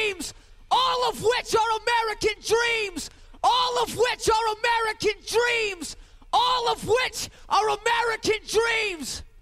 dreams, all of which are American dreams, all of which are American dreams, all of which are American dreams.